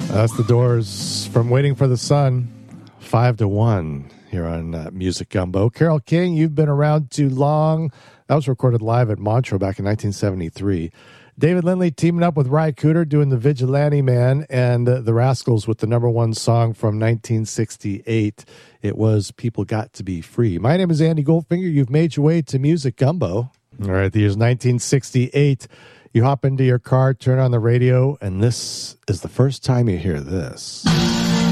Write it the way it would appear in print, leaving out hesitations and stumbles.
That's the Doors from Waiting for the Sun, 5-1 here on Music Gumbo. Carole King, You've Been Around Too Long. That was recorded live at Montreux back in 1973. David Lindley teaming up with Ry Cooder doing The Vigilante Man, and the Rascals with the number one song from 1968. It was People Got to Be Free. My name is Andy Goldfinger. You've made your way to Music Gumbo. All right, the year's 1968. You hop into your car, turn on the radio, and this is the first time you hear this.